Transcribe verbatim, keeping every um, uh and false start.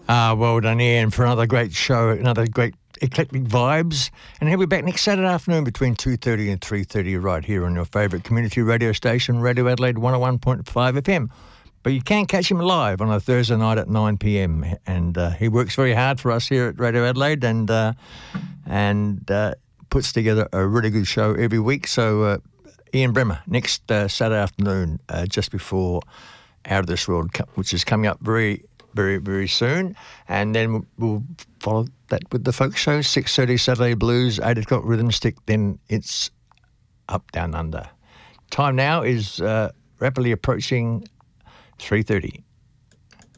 Ah, well done, Ian, for another great show, another great eclectic vibes. And he'll be back next Saturday afternoon between two thirty and three thirty right here on your favourite community radio station, Radio Adelaide one oh one point five F M. But you can catch him live on a Thursday night at nine p m. And uh, he works very hard for us here at Radio Adelaide and uh, and uh, puts together a really good show every week. So uh, Ian Bremer, next uh, Saturday afternoon, uh, just before Out of This World, which is coming up very, very, very soon. And then we'll follow that with the folk show, six thirty Saturday Blues, eight o'clock Rhythm Stick, then it's Up, Down, Under. Time now is uh, rapidly approaching three thirty.